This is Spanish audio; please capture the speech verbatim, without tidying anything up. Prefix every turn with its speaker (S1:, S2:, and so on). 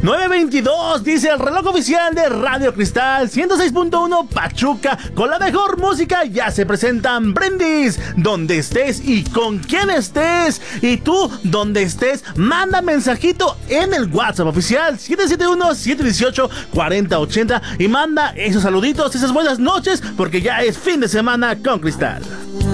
S1: nueve veintidós, dice el reloj oficial de Radio Cristal ciento seis punto uno Pachuca. Con la mejor música ya se presentan Brindis. Donde estés y con quién estés. Y tú, donde estés, manda mensajito en el WhatsApp oficial siete siete uno, siete uno ocho, cuatro cero ocho cero y manda esos saluditos, esas buenas noches, porque ya es fin de semana con Cristal.